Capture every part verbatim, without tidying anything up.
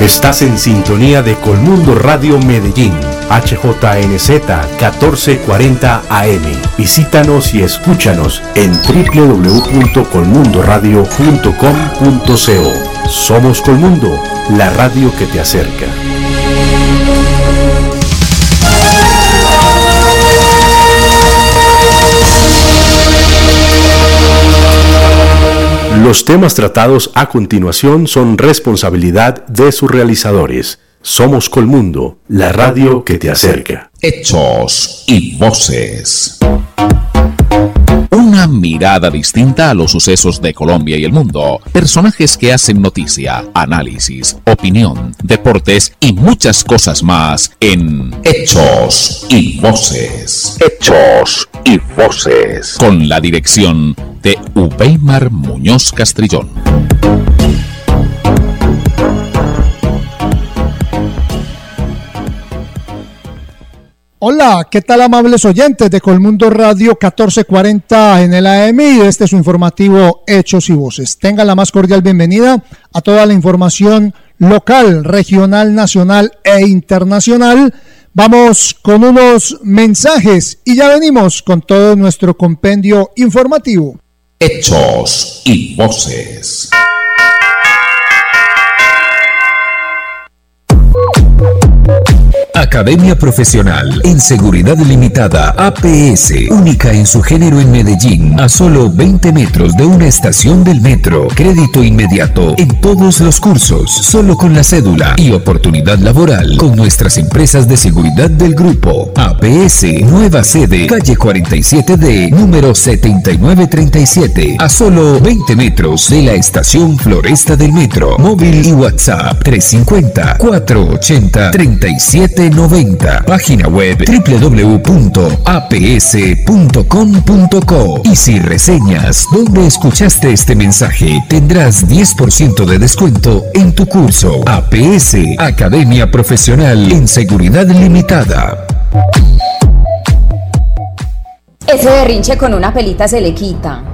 Estás en sintonía de Colmundo Radio Medellín, H J N Z catorce cuarenta A M. Visítanos y escúchanos en doble u doble u doble u punto colmundo radio punto com punto co. Somos Colmundo, la radio que te acerca. Los temas tratados a continuación son responsabilidad de sus realizadores. Somos Colmundo, la radio que te acerca. Hechos y voces. Una mirada distinta a los sucesos de Colombia y el mundo. Personajes que hacen noticia, análisis, opinión, deportes y muchas cosas más en Hechos y Voces. Hechos y Voces. Con la dirección de Ubeimar Muñoz Castrillón. Hola, ¿qué tal, amables oyentes de Colmundo Radio catorce cuarenta en el A M? Y este es su informativo Hechos y Voces. Tengan la más cordial bienvenida a toda la información local, regional, nacional e internacional. Vamos con unos mensajes y ya venimos con todo nuestro compendio informativo. Hechos y Voces. Academia Profesional en Seguridad Limitada A P S, única en su género en Medellín, a solo veinte metros de una estación del metro. Crédito inmediato en todos los cursos, solo con la cédula y oportunidad laboral con nuestras empresas de seguridad del grupo. A P S, nueva sede, calle cuarenta y siete D, número setenta y nueve treinta y siete, a solo veinte metros de la estación Floresta del metro. Móvil y WhatsApp tres cinco cero, cuatro ocho cero, tres siete noventa. Página web doble u doble u doble u punto a p s punto com punto co. Y si reseñas donde escuchaste este mensaje, tendrás diez por ciento de descuento en tu curso. A P S, Academia Profesional en Seguridad Limitada. Ese berrinche con una pelita se le quita.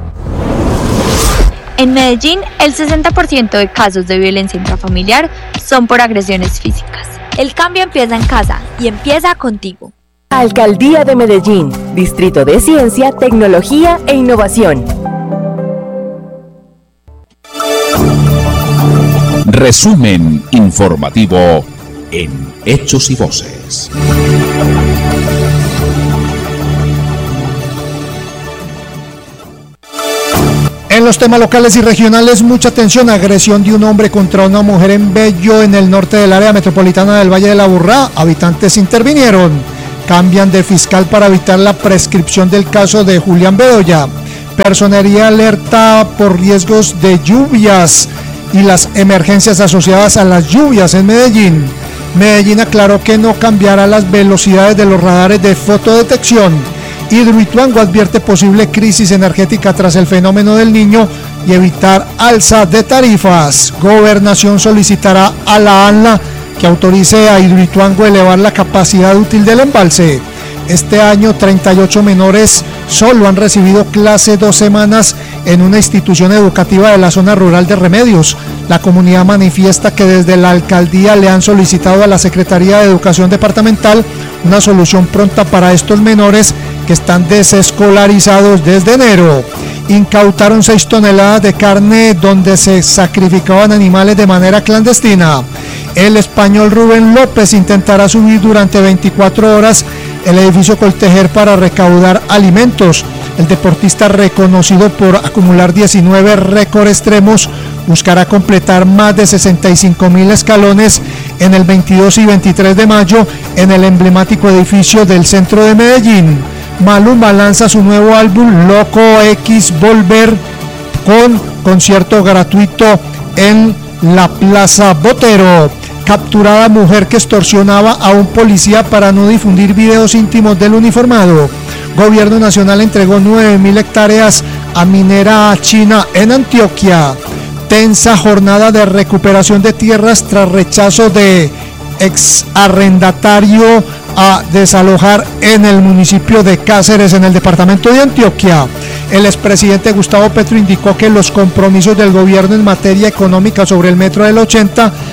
En Medellín, el sesenta por ciento de casos de violencia intrafamiliar son por agresiones físicas. El cambio empieza en casa y empieza contigo. Alcaldía de Medellín, Distrito de Ciencia, Tecnología e Innovación. Resumen informativo en Hechos y Voces. En los temas locales y regionales, mucha atención. Agresión de un hombre contra una mujer en Bello, en el norte del área metropolitana del Valle de la Aburrá. Habitantes intervinieron. Cambian de fiscal para evitar la prescripción del caso de Julián Bedoya. Personería alerta por riesgos de lluvias y las emergencias asociadas a las lluvias en Medellín. Medellín aclaró que no cambiará las velocidades de los radares de fotodetección. Hidroituango advierte posible crisis energética tras el fenómeno del Niño y evitar alza de tarifas. Gobernación solicitará a la ANLA que autorice a Hidroituango a elevar la capacidad útil del embalse. Este año treinta y ocho menores solo han recibido clase dos semanas en una institución educativa de la zona rural de Remedios. La comunidad manifiesta que desde la alcaldía le han solicitado a la Secretaría de Educación Departamental una solución pronta para estos menores que están desescolarizados desde enero. Incautaron seis toneladas de carne donde se sacrificaban animales de manera clandestina. El español Rubén López intentará subir durante veinticuatro horas el edificio Coltejer para recaudar alimentos. El deportista, reconocido por acumular diecinueve récords extremos, buscará completar más de sesenta y cinco mil escalones en el veintidós y veintitrés de mayo en el emblemático edificio del centro de Medellín. Maluma lanza su nuevo álbum Loco X Volver con concierto gratuito en la Plaza Botero. Capturada mujer que extorsionaba a un policía para no difundir videos íntimos del uniformado. Gobierno Nacional entregó nueve mil hectáreas a minera china en Antioquia. Tensa jornada de recuperación de tierras tras rechazo de ex arrendatario a desalojar en el municipio de Cáceres, en el departamento de Antioquia. El expresidente Gustavo Petro indicó que los compromisos del gobierno en materia económica sobre el metro del ochenta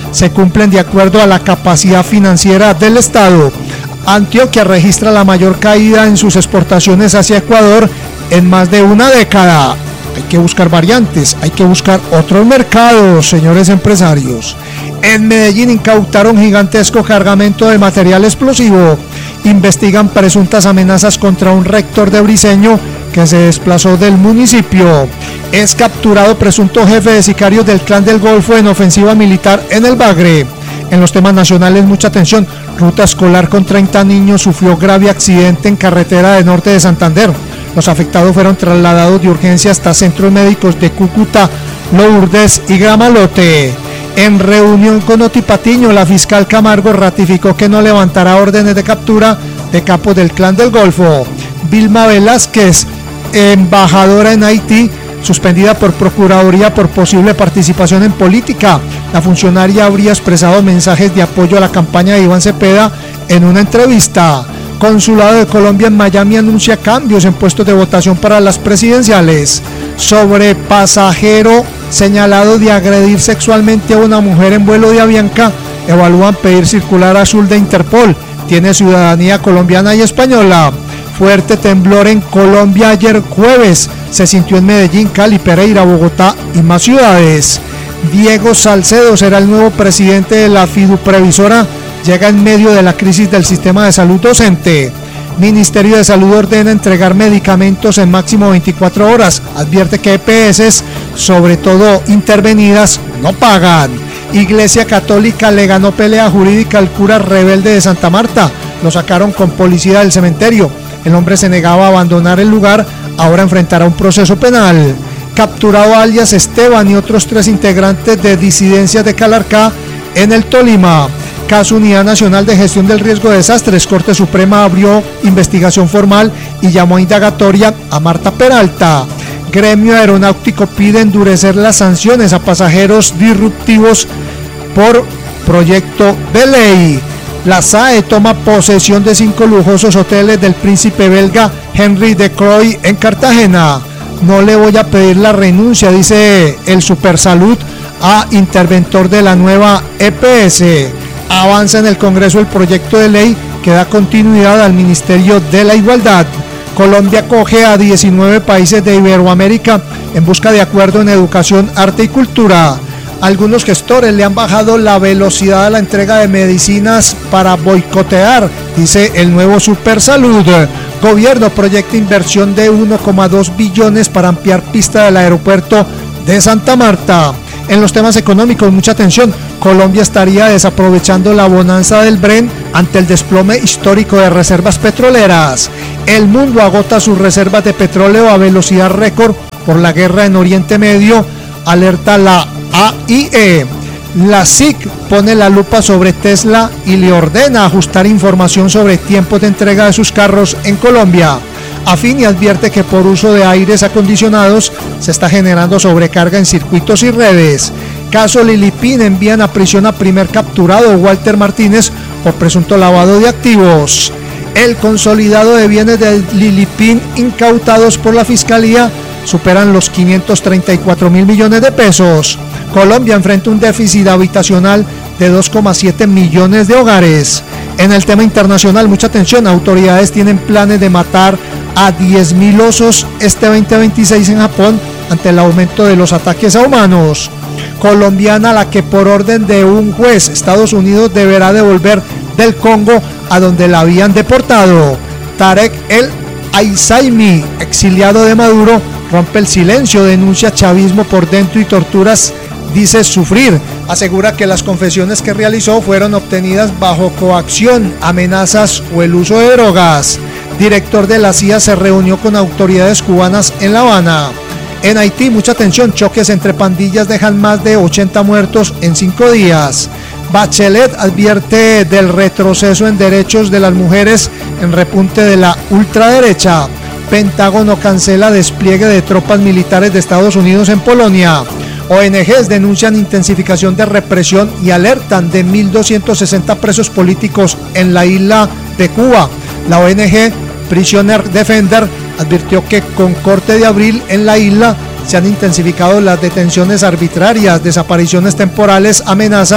se cumplen de acuerdo a la capacidad financiera del Estado. Antioquia registra la mayor caída en sus exportaciones hacia Ecuador en más de una década. Hay que buscar variantes, hay que buscar otros mercados, señores empresarios. En Medellín incautaron gigantesco cargamento de material explosivo. Investigan presuntas amenazas contra un rector de Briceño que se desplazó del municipio. Es capturado presunto jefe de sicarios del Clan del Golfo en ofensiva militar en el Bagre. En los temas nacionales, mucha atención. Ruta escolar con treinta niños sufrió grave accidente en carretera de norte de Santander. Los afectados fueron trasladados de urgencia hasta centros médicos de Cúcuta, Lourdes y Gramalote. En reunión con Oti Patiño, la fiscal Camargo ratificó que no levantará órdenes de captura de capos del Clan del Golfo. Vilma Velázquez, embajadora en Haití, suspendida por Procuraduría por posible participación en política. La funcionaria habría expresado mensajes de apoyo a la campaña de Iván Cepeda en una entrevista. Consulado de Colombia en Miami anuncia cambios en puestos de votación para las presidenciales. Sobre pasajero señalado de agredir sexualmente a una mujer en vuelo de Avianca, evalúan pedir circular azul de Interpol. Tiene ciudadanía colombiana y española. Fuerte temblor en Colombia ayer jueves. Se sintió en Medellín, Cali, Pereira, Bogotá y más ciudades. Diego Salcedo será el nuevo presidente de la Fiduprevisora. Llega en medio de la crisis del sistema de salud docente. Ministerio de Salud ordena entregar medicamentos en máximo veinticuatro horas. Advierte que E P S, sobre todo intervenidas, no pagan. Iglesia Católica le ganó pelea jurídica al cura rebelde de Santa Marta. Lo sacaron con policía del cementerio. El hombre se negaba a abandonar el lugar. Ahora enfrentará un proceso penal. Capturado alias Esteban y otros tres integrantes de disidencias de Calarcá en el Tolima. Caso Unidad Nacional de Gestión del Riesgo de Desastres. Corte Suprema abrió investigación formal y llamó a indagatoria a Marta Peralta. Gremio Aeronáutico pide endurecer las sanciones a pasajeros disruptivos por proyecto de ley. La S A E toma posesión de cinco lujosos hoteles del príncipe belga Henry de Croy en Cartagena. No le voy a pedir la renuncia, dice el Supersalud a interventor de la nueva E P S. Avanza en el Congreso el proyecto de ley que da continuidad al Ministerio de la Igualdad. Colombia acoge a diecinueve países de Iberoamérica en busca de acuerdo en educación, arte y cultura. Algunos gestores le han bajado la velocidad a la entrega de medicinas para boicotear, dice el nuevo Supersalud. Gobierno proyecta inversión de uno coma dos billones para ampliar pista del aeropuerto de Santa Marta. En los temas económicos, mucha atención. Colombia estaría desaprovechando la bonanza del Bren ante el desplome histórico de reservas petroleras. El mundo agota sus reservas de petróleo a velocidad récord por la guerra en Oriente Medio, alerta la A I E. La S I C pone la lupa sobre Tesla y le ordena ajustar información sobre tiempos de entrega de sus carros en Colombia. Afini advierte que por uso de aires acondicionados se está generando sobrecarga en circuitos y redes. Caso Lilipín, envían a prisión a primer capturado Walter Martínez por presunto lavado de activos. El consolidado de bienes de Lilipín incautados por la Fiscalía superan los quinientos treinta y cuatro mil millones de pesos. Colombia enfrenta un déficit habitacional de dos coma siete millones de hogares. En el tema internacional, mucha atención, autoridades tienen planes de matar a diez mil osos este veinte veintiséis en Japón ante el aumento de los ataques a humanos. Colombiana la que por orden de un juez Estados Unidos deberá devolver del Congo a donde la habían deportado. Tarek El Aisaimi, exiliado de Maduro, rompe el silencio, denuncia chavismo por dentro y torturas, dice sufrir. Asegura que las confesiones que realizó fueron obtenidas bajo coacción, amenazas o el uso de drogas. Director de la C I A se reunió con autoridades cubanas en La Habana. En Haití, mucha atención, choques entre pandillas dejan más de ochenta muertos en cinco días. Bachelet advierte del retroceso en derechos de las mujeres en repunte de la ultraderecha. Pentágono cancela despliegue de tropas militares de Estados Unidos en Polonia. O N Ges denuncian intensificación de represión y alertan de mil doscientos sesenta presos políticos en la isla de Cuba. La O N G Prisoner Defender advirtió que con corte de abril en la isla se han intensificado las detenciones arbitrarias, desapariciones temporales, amenazas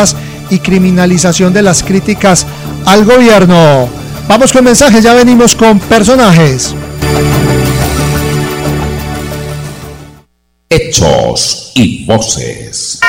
y criminalización de las críticas al gobierno. Vamos con mensajes, ya venimos con personajes. Hechos y voces.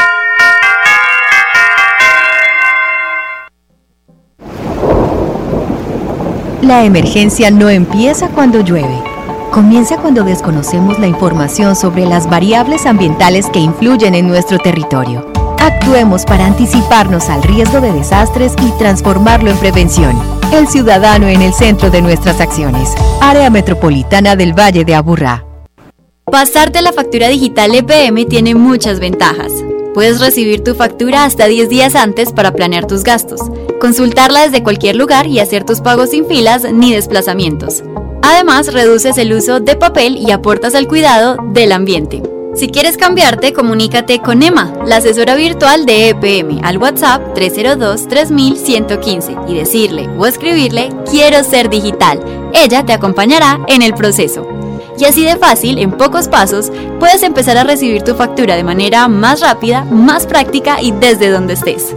La emergencia no empieza cuando llueve. Comienza cuando desconocemos la información sobre las variables ambientales que influyen en nuestro territorio. Actuemos para anticiparnos al riesgo de desastres y transformarlo en prevención. El ciudadano en el centro de nuestras acciones. Área Metropolitana del Valle de Aburrá. Pasarte la factura digital E P M tiene muchas ventajas. Puedes recibir tu factura hasta diez días antes para planear tus gastos, consultarla desde cualquier lugar y hacer tus pagos sin filas ni desplazamientos. Además, reduces el uso de papel y aportas al cuidado del ambiente. Si quieres cambiarte, comunícate con Emma, la asesora virtual de E P M, al WhatsApp tres cero dos, tres mil ciento quince y decirle o escribirle "Quiero ser digital". Ella te acompañará en el proceso. Y así de fácil, en pocos pasos, puedes empezar a recibir tu factura de manera más rápida, más práctica y desde donde estés.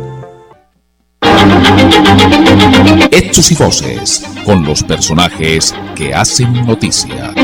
Hechos y voces, con los personajes que hacen noticia.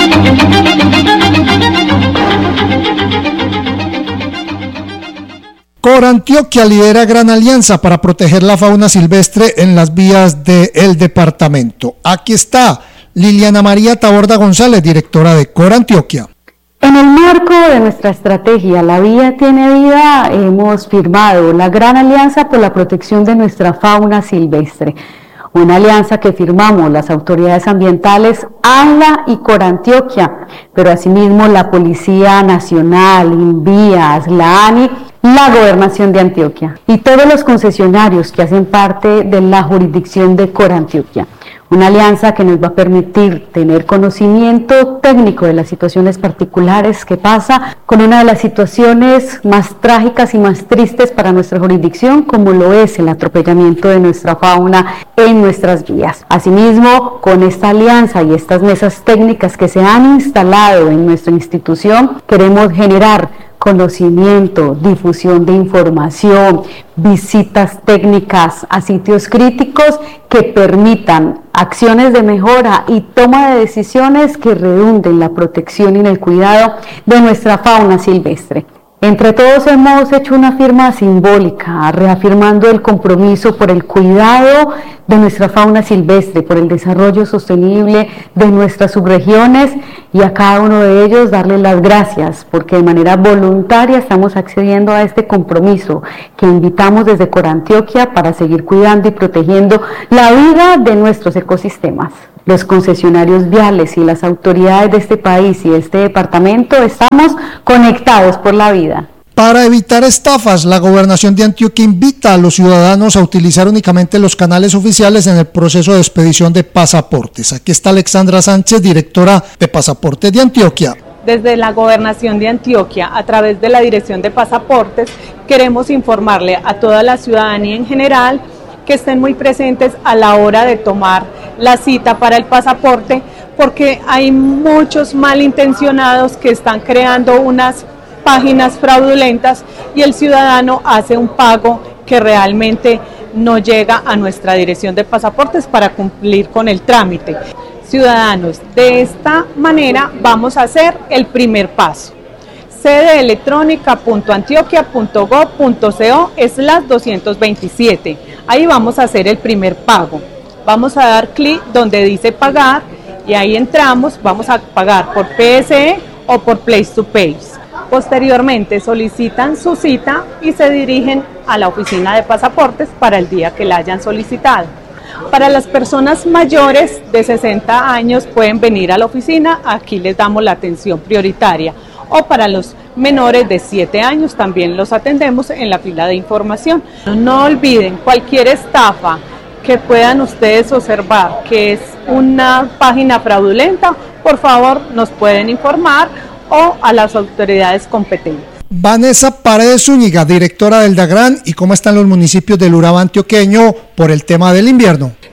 Corantioquia lidera gran alianza para proteger la fauna silvestre en las vías del departamento. Aquí está Liliana María Taborda González, directora de Corantioquia. En el marco de nuestra estrategia La Vía Tiene Vida, hemos firmado la Gran Alianza por la Protección de nuestra Fauna Silvestre, una alianza que firmamos las autoridades ambientales ANLA y Corantioquia, pero asimismo la Policía Nacional, INVIAS, la ANI, la Gobernación de Antioquia y todos los concesionarios que hacen parte de la jurisdicción de Corantioquia. Una alianza que nos va a permitir tener conocimiento técnico de las situaciones particulares que pasa con una de las situaciones más trágicas y más tristes para nuestra jurisdicción, como lo es el atropellamiento de nuestra fauna en nuestras vías. Asimismo, con esta alianza y estas mesas técnicas que se han instalado en nuestra institución, queremos generar conocimiento, difusión de información, visitas técnicas a sitios críticos que permitan acciones de mejora y toma de decisiones que redunden la protección y en el cuidado de nuestra fauna silvestre. Entre todos hemos hecho una firma simbólica, reafirmando el compromiso por el cuidado de nuestra fauna silvestre, por el desarrollo sostenible de nuestras subregiones, y a cada uno de ellos darle las gracias, porque de manera voluntaria estamos accediendo a este compromiso que invitamos desde Corantioquia para seguir cuidando y protegiendo la vida de nuestros ecosistemas. Los concesionarios viales y las autoridades de este país y de este departamento estamos conectados por la vida. Para evitar estafas, la Gobernación de Antioquia invita a los ciudadanos a utilizar únicamente los canales oficiales en el proceso de expedición de pasaportes. Aquí está Alexandra Sánchez, directora de Pasaportes de Antioquia. Desde la Gobernación de Antioquia, a través de la Dirección de Pasaportes, queremos informarle a toda la ciudadanía en general que estén muy presentes a la hora de tomar la cita para el pasaporte, porque hay muchos malintencionados que están creando unas páginas fraudulentas y el ciudadano hace un pago que realmente no llega a nuestra Dirección de Pasaportes para cumplir con el trámite. Ciudadanos, de esta manera vamos a hacer el primer paso. sede electrónica punto antioquia punto gob punto co slash doscientos veintisiete. Ahí vamos a hacer el primer pago. Vamos a dar clic donde dice pagar y ahí entramos, vamos a pagar por P S E o por Place to Pay. Posteriormente solicitan su cita y se dirigen a la oficina de pasaportes para el día que la hayan solicitado. Para las personas mayores de sesenta años pueden venir a la oficina, aquí les damos la atención prioritaria. O para los menores de siete años también los atendemos en la fila de información. No olviden, cualquier estafa que puedan ustedes observar que es una página fraudulenta, por favor nos pueden informar o a las autoridades competentes. Vanessa Paredes Zúñiga, directora del DAGRAN, ¿y cómo están los municipios del Urabá antioqueño por el tema del invierno?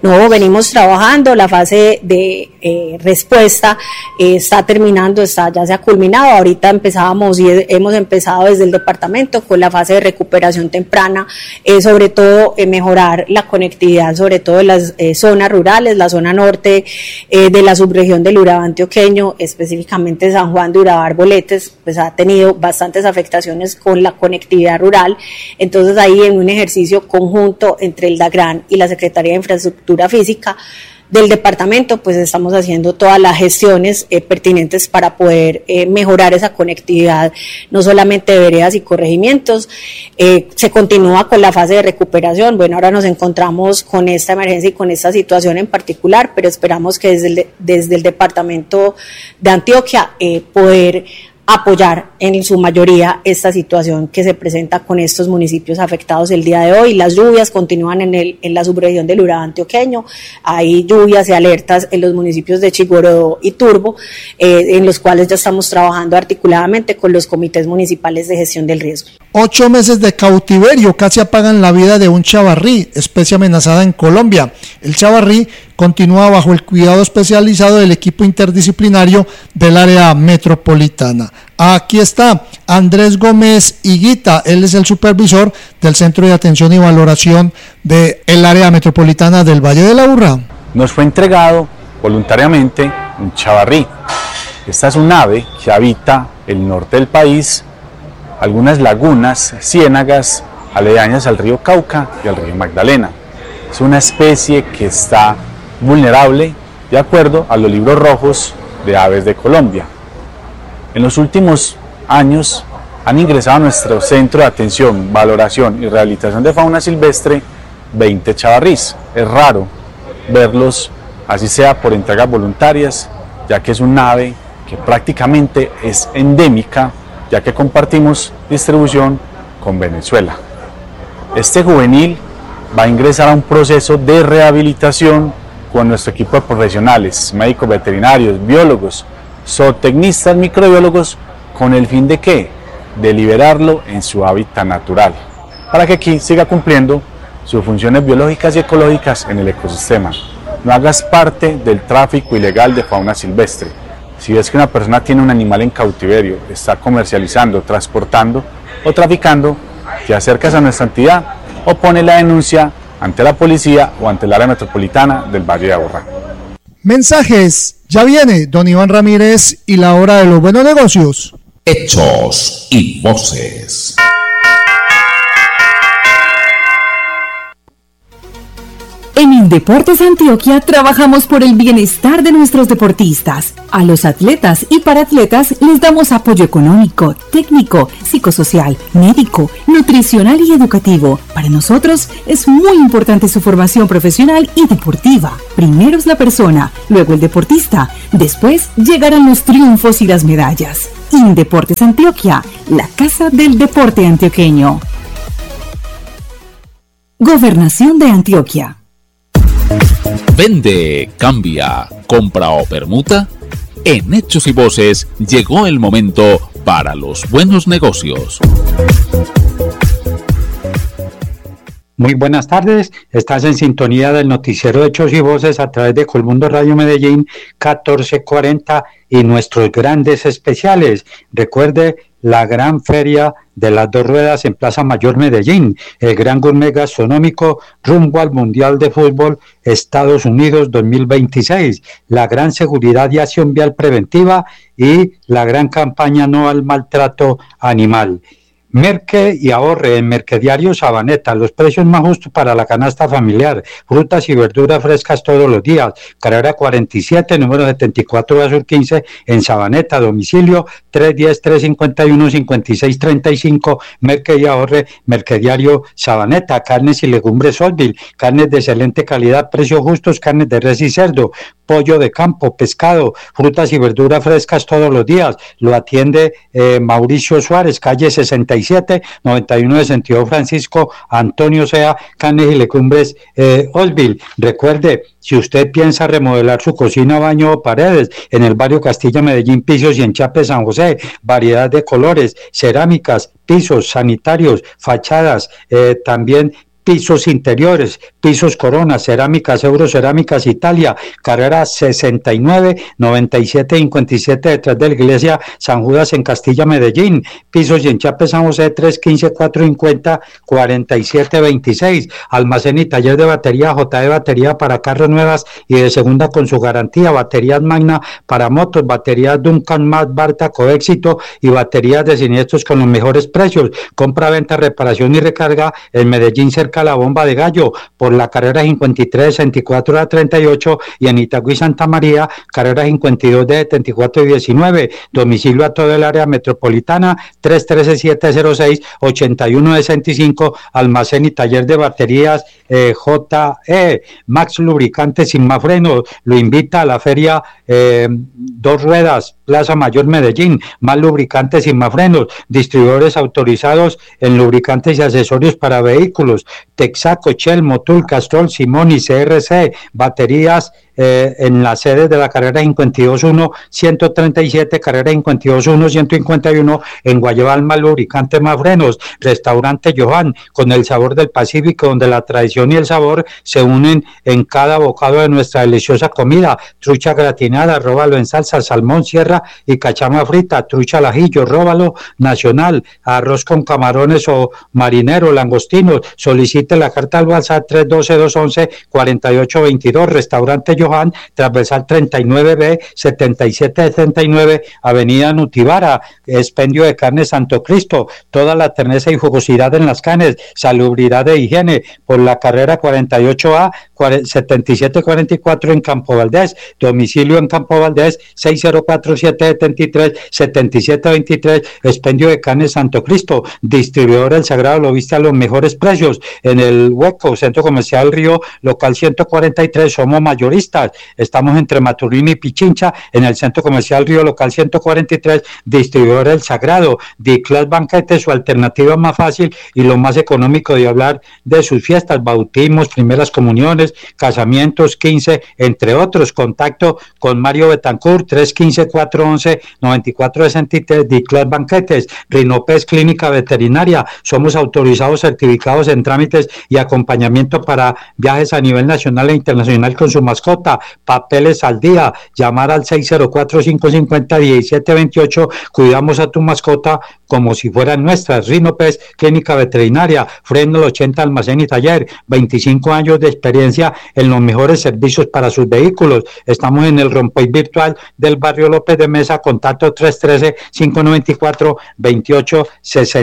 No, venimos trabajando, la fase de eh, respuesta eh, está terminando, está, ya se ha culminado, ahorita empezábamos y hemos empezado desde el departamento con la fase de recuperación temprana, eh, sobre todo eh, mejorar la conectividad, sobre todo en las eh, zonas rurales, la zona norte eh, de la subregión del Urabá antioqueño, específicamente San Juan de Urabá Arboletes, pues ha tenido bastantes afectaciones con la conectividad rural. Entonces ahí en un ejercicio conjunto entre el DAGRAN y la Secretaría de Infraestructura Física del departamento, pues estamos haciendo todas las gestiones eh, pertinentes para poder eh, mejorar esa conectividad, no solamente de veredas y corregimientos. Eh, se continúa con la fase de recuperación. Bueno, ahora nos encontramos con esta emergencia y con esta situación en particular, pero esperamos que desde el, desde el departamento de Antioquia eh, poder apoyar en su mayoría esta situación que se presenta con estos municipios afectados el día de hoy. Las lluvias continúan en, el, en la subregión del Urabá antioqueño, hay lluvias y alertas en los municipios de Chigorodó y Turbo, eh, en los cuales ya estamos trabajando articuladamente con los comités municipales de gestión del riesgo. Ocho meses de cautiverio casi apagan la vida de un chavarrí, especie amenazada en Colombia. El chavarrí continúa bajo el cuidado especializado del equipo interdisciplinario del área metropolitana. Aquí está Andrés Gómez Higuita, él es el supervisor del Centro de Atención y Valoración del área metropolitana del Valle de la Aburrá. Nos fue entregado voluntariamente un chavarrí. Esta es un ave que habita el norte del país, algunas lagunas, ciénagas aledañas al río Cauca y al río Magdalena. Es una especie que está vulnerable de acuerdo a los libros rojos de aves de Colombia. En los últimos años han ingresado a nuestro centro de atención, valoración y rehabilitación de fauna silvestre veinte chavarrís. Es raro verlos, así sea por entregas voluntarias, ya que es un ave que prácticamente es endémica, ya que compartimos distribución con Venezuela. Este juvenil va a ingresar a un proceso de rehabilitación con nuestro equipo de profesionales, médicos veterinarios, biólogos, zootecnistas, microbiólogos, con el fin de ¿qué? De liberarlo en su hábitat natural, para que aquí siga cumpliendo sus funciones biológicas y ecológicas en el ecosistema. No hagas parte del tráfico ilegal de fauna silvestre. Si ves que una persona tiene un animal en cautiverio, está comercializando, transportando o traficando, te acercas a nuestra entidad o pone la denuncia ante la policía o ante el área metropolitana del Valle de Aburrá. Mensajes, ya viene don Iván Ramírez y la hora de los buenos negocios. Hechos y voces. En Indeportes Antioquia trabajamos por el bienestar de nuestros deportistas. A los atletas y paratletas les damos apoyo económico, técnico, psicosocial, médico, nutricional y educativo. Para nosotros es muy importante su formación profesional y deportiva. Primero es la persona, luego el deportista, después llegarán los triunfos y las medallas. Indeportes Antioquia, la casa del deporte antioqueño. Gobernación de Antioquia. Vende, cambia, compra o permuta. En Hechos y Voces llegó el momento para los buenos negocios. Muy buenas tardes, estás en sintonía del noticiero Hechos y Voces a través de Colmundo Radio Medellín catorce cuarenta y nuestros grandes especiales. Recuerde la gran feria de las dos ruedas en Plaza Mayor Medellín, el gran gourmet gastronómico rumbo al Mundial de Fútbol Estados Unidos dos mil veintiséis, la gran seguridad y acción vial preventiva y la gran campaña no al maltrato animal. Merque y ahorre en Mercediario Sabaneta, los precios más justos para la canasta familiar, frutas y verduras frescas todos los días. Carrera cuarenta y siete, número setenta y cuatro, Sur quince, en Sabaneta, domicilio tres uno cero, tres cinco uno, cinco seis tres cinco, Merque y ahorre, Mercediario Sabaneta. Carnes y legumbres Osville, carnes de excelente calidad, precios justos, carnes de res y cerdo, pollo de campo, pescado, frutas y verduras frescas todos los días. Lo atiende eh, Mauricio Suárez, calle sesenta y siete, noventa y uno de sentido Francisco Antonio Sea, carnes y legumbres eh, Osville. Recuerde, si usted piensa remodelar su cocina, baño o paredes, en el barrio Castilla, Medellín, Pisos y Enchape San José, variedad de colores, cerámicas, pisos, sanitarios, fachadas, eh, también pisos interiores, pisos Corona, cerámicas Eurocerámicas Italia, carrera sesenta y nueve, noventa y siete, cincuenta y siete, detrás de la iglesia San Judas en Castilla, Medellín. Pisos y enchape San José, tres quince, cuatro cincuenta, cuarenta y siete veintiséis. Almacén y taller de batería J D Batería para carros nuevas y de segunda con su garantía, baterías Magna para motos, baterías Duncan, Matt, Barta, Coéxito y baterías de siniestros con los mejores precios. Compra, venta, reparación y recarga en Medellín, cerca a la Bomba de Gallo, por la carrera cincuenta y tres, sesenta y cuatro a treinta y ocho, y en Itagüí, Santa María, carrera cincuenta y dos de setenta y cuatro y diecinueve. Domicilio a todo el área metropolitana, tres uno tres, siete cero seis, ocho uno sesenta y cinco. Almacén y taller de baterías eh, J E. Max Lubricantes Sin Más Frenos lo invita a la feria eh, Dos Ruedas, Plaza Mayor, Medellín. Más lubricantes Sin Más Frenos, distribuidores autorizados en lubricantes y accesorios para vehículos. Texaco, Shell, Motul, Castrol, Simón y C R C. Baterías eh, en las sedes de la carrera cincuenta y dos uno, ciento treinta y siete, carrera cincuenta y dos uno, ciento cincuenta y uno, en Guayabal. Más lubricantes Más Frenos. Restaurante Johan, con el sabor del Pacífico, donde la tradición y el sabor se unen en cada bocado de nuestra deliciosa comida. Trucha gratinada, róbalo en salsa, salmón, sierra y cachama frita. Trucha al ajillo, róbalo nacional. Arroz con camarones o marinero, langostinos. Solicite la carta al WhatsApp tres uno dos, dos uno uno, cuatro ocho dos dos. Restaurante Johan, transversal treinta y nueve B, setenta y siete setenta y nueve, Avenida Nutibara. Expendio de carne Santo Cristo, toda la terneza y jugosidad en las carnes, salubridad e higiene, por la carrera cuarenta y ocho A, setenta y siete cuarenta y cuatro en Campo Valdés. Domicilio en Campo Valdés, seis cero cuatro, siete siete tres, siete siete dos tres. Expendio de carne Santo Cristo, distribuidor El Sagrado lo viste a los mejores precios. En el Hueco, Centro Comercial Río, local ciento cuarenta y tres, somos mayoristas. Estamos entre Maturín y Pichincha, en el Centro Comercial Río, local ciento cuarenta y tres, distribuidor El Sagrado. Diclas Banquetes, su alternativa más fácil y lo más económico de hablar de sus fiestas, bautismos, primeras comuniones, casamientos, quince, entre otros. Contacto con Mario Betancourt, tres uno cinco, cuatro once, noventa y cuatro sesenta y tres. Diclas Banquetes. Rinopes Clínica Veterinaria, somos autorizados, certificados en trámites y acompañamiento para viajes a nivel nacional e internacional con su mascota. Papeles al día, llamar al seis cero cuatro, cinco cinco cero, uno siete dos ocho. Cuidamos a tu mascota como si fueran nuestras. Rinopes Clínica Veterinaria. Fresnel ochenta, almacén y taller, veinticinco años de experiencia en los mejores servicios para sus vehículos. Estamos en el Rompoy virtual del barrio López de Mesa. Contacto tres uno tres, cinco nueve cuatro, dos ocho seis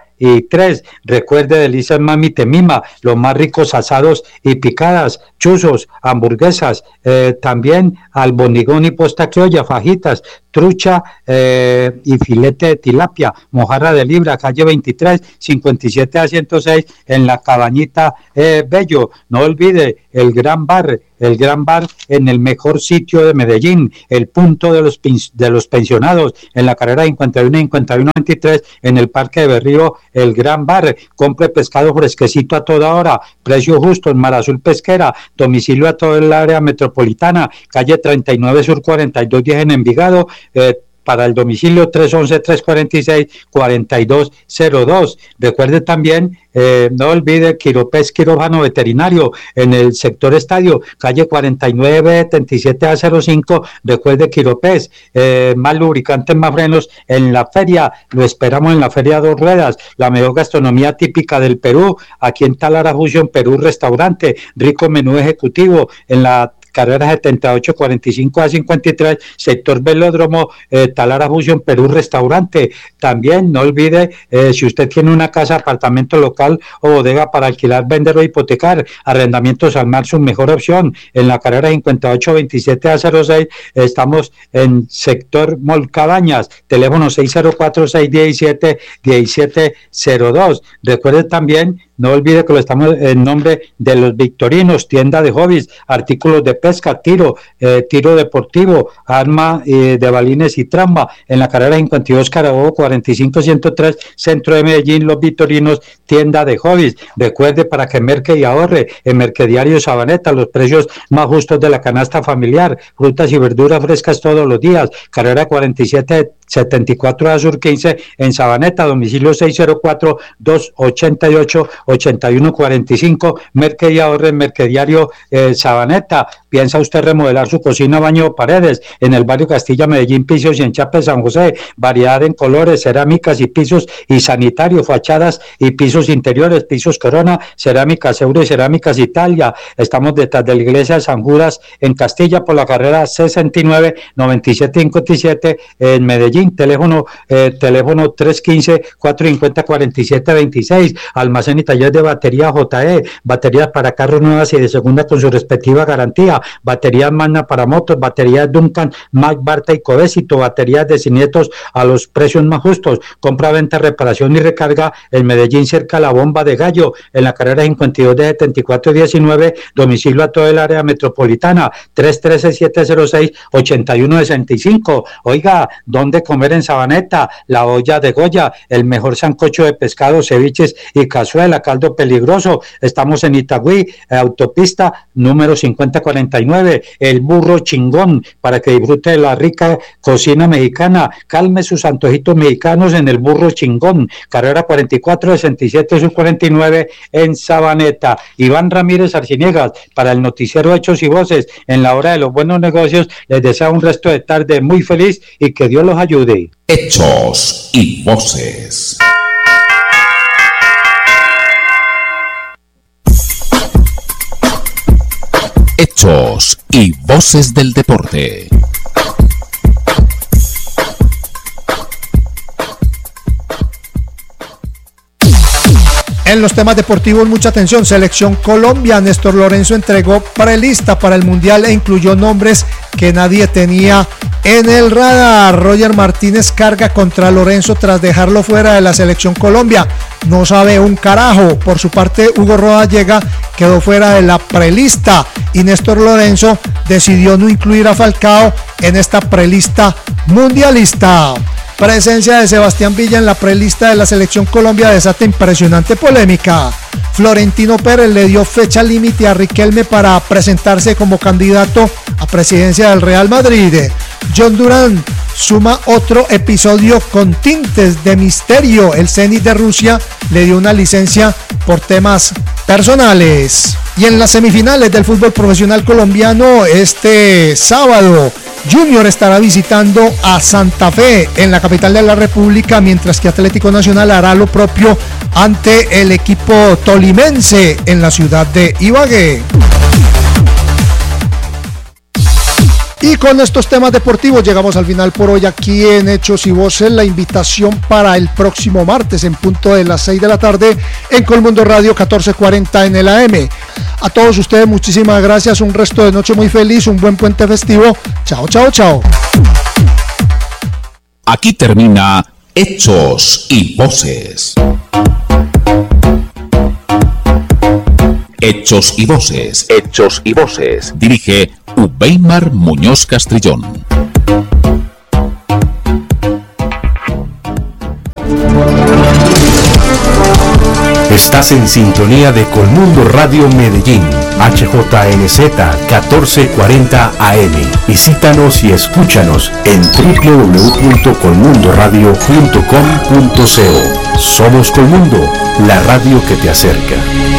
tres. Recuerde Delicias Mami Te Mima, los más ricos asados y picadas, chuzos, hamburguesas, eh, también albondigón y posta criolla, fajitas, trucha eh, y filete de tilapia, mojarra de libra, calle veintitrés, cincuenta y siete a ciento seis, en la Cabañita eh, Bello. No olvide el Gran Bar, el Gran Bar en el mejor sitio de Medellín, el punto de los de los pensionados, en la carrera cincuenta y uno, cincuenta y uno veintitrés, en el Parque de Berrío, el Gran Bar. Compre pescado fresquecito a toda hora, precio justo en Mar Azul Pesquera. Domicilio a todo el área metropolitana, calle treinta y nueve Sur cuarenta y dos diez en Envigado. eh, para el domicilio tres once, tres cuarenta y seis, cuarenta y dos cero dos. Recuerde también, eh, no olvide Quiropés Quirófano Veterinario en el sector Estadio, calle cuarenta y nueve, setenta y siete a cero cinco. Recuerde Quiropés, eh, más lubricantes, más frenos en la feria. Lo esperamos en la feria Dos Ruedas, la mejor gastronomía típica del Perú, aquí en Talara Fusion Perú Restaurante, rico menú ejecutivo en la carrera setenta y ocho, cuarenta y cinco a cincuenta y tres, sector Velódromo, eh, Talara Fusion Perú Restaurante. También no olvide, eh, si usted tiene una casa, apartamento local o bodega para alquilar, vender o hipotecar, arrendamientos al mar, su mejor opción, en la carrera cincuenta y ocho, veintisiete a cero seis. Estamos en sector Mall Cabañas, teléfono seis cero cuatro, seis uno siete, uno siete cero dos. Recuerde también, no olvide que lo estamos en nombre de los Victorinos, tienda de hobbies, artículos de pesca, tiro, eh, tiro deportivo, arma eh, de balines y tramba, en la carrera cincuenta y dos Carabobo, cuarenta y cinco ciento tres, centro de Medellín, los Victorinos, tienda de hobbies. Recuerde, para que merque y ahorre, en Mercediario Sabaneta, los precios más justos de la canasta familiar, frutas y verduras frescas todos los días, carrera cuarenta y siete setenta y cuatro a Sur quince en Sabaneta, domicilio seis cero cuatro, dos ocho ocho, ochenta y uno cuarenta y cinco. Merque y ahorre en Mercediario eh, Sabaneta. ¿Piensa usted remodelar su cocina, baño o paredes? En el barrio Castilla, Medellín, pisos y en Chape, San José. Variedad en colores, cerámicas y pisos y sanitarios, fachadas y pisos interiores, pisos Corona, cerámicas Euro y cerámicas Italia. Estamos detrás de la iglesia de San Judas en Castilla por la carrera sesenta y nueve noventa y siete cincuenta y siete en Medellín. Teléfono eh, teléfono tres uno cinco, cuatro cinco cero, cuatro siete dos seis. Almacén y taller de batería J E, baterías para carros nuevas y de segunda con su respectiva garantía, baterías Magna para motos, baterías Duncan, Mac, Barta y Codesito, baterías de cinietos a los precios más justos. Compra, venta, reparación y recarga en Medellín, cerca a la Bomba de Gallo, en la carrera cincuenta y dos de setenta y cuatro diecinueve, domicilio a toda el área metropolitana, tres uno tres, siete cero seis, ocho uno sesenta y cinco. Oiga, ¿dónde comer en Sabaneta? La Olla de Goya, el mejor sancocho de pescado, ceviches y cazuela, caldo peligroso. Estamos en Itagüí, autopista número cincuenta cuarenta y nueve, el Burro Chingón, para que disfrute de la rica cocina mexicana. Calme sus antojitos mexicanos en el Burro Chingón, carrera cuarenta y cuatro sesenta y siete sur cuarenta y nueve en Sabaneta. Iván Ramírez Arciniegas, para el noticiero Hechos y Voces, en la hora de los buenos negocios, les deseo un resto de tarde muy feliz y que Dios los ayude. Hechos y Voces. Hechos y Voces del Deporte. En los temas deportivos, mucha atención. Selección Colombia, Néstor Lorenzo entregó prelista para el Mundial e incluyó nombres que nadie tenía en el radar. Roger Martínez carga contra Lorenzo tras dejarlo fuera de la Selección Colombia. No sabe un carajo. Por su parte, Hugo Rodallega quedó fuera de la prelista y Néstor Lorenzo decidió no incluir a Falcao en esta prelista mundialista. Presencia de Sebastián Villa en la prelista de la Selección Colombia desata impresionante polémica. Florentino Pérez le dio fecha límite a Riquelme para presentarse como candidato a presidencia del Real Madrid. John Durán suma otro episodio con tintes de misterio. El Zenit de Rusia le dio una licencia por temas personales. Y en las semifinales del fútbol profesional colombiano, este sábado, Junior estará visitando a Santa Fe en la capital de la República, mientras que Atlético Nacional hará lo propio ante el equipo tolimense en la ciudad de Ibagué. Y con estos temas deportivos llegamos al final por hoy aquí en Hechos y Voces. La invitación para el próximo martes en punto de las seis de la tarde en Colmundo Radio catorce cuarenta en el A M. A todos ustedes muchísimas gracias, un resto de noche muy feliz, un buen puente festivo. Chao, chao, chao. Aquí termina Hechos y Voces. Hechos y Voces. Hechos y Voces. Dirige Ubeimar Muñoz Castrillón. Estás en sintonía de Colmundo Radio Medellín, H J N Z catorce cuarenta A M. Visítanos y escúchanos en doble u doble u doble u punto colmundo radio punto com punto co. Somos Colmundo, la radio que te acerca.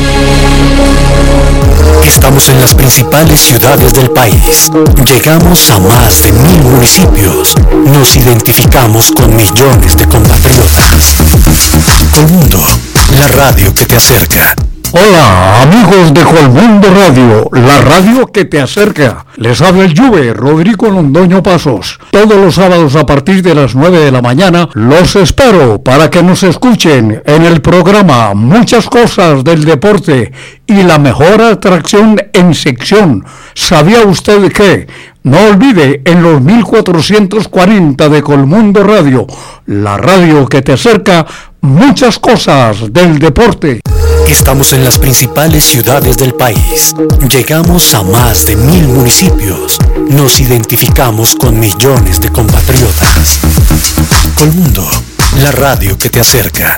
Estamos en las principales ciudades del país. Llegamos a más de mil municipios. Nos identificamos con millones de compatriotas. Colmundo, la radio que te acerca. Hola, amigos de Colmundo Radio, la radio que te acerca. Les habla el Juve, Rodrigo Londoño Pasos. Todos los sábados a partir de las nueve de la mañana los espero para que nos escuchen en el programa Muchas Cosas del Deporte y la mejor atracción en sección. ¿Sabía usted qué? No olvide, en los mil cuatrocientos cuarenta de Colmundo Radio, la radio que te acerca, Muchas Cosas del Deporte. Estamos en las principales ciudades del país. Llegamos a más de mil municipios. Nos identificamos con millones de compatriotas. Colmundo, la radio que te acerca.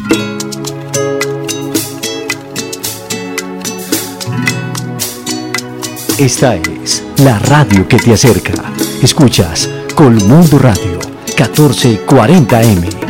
Esta es la radio que te acerca. Escuchas Colmundo Radio catorce cuarenta A M.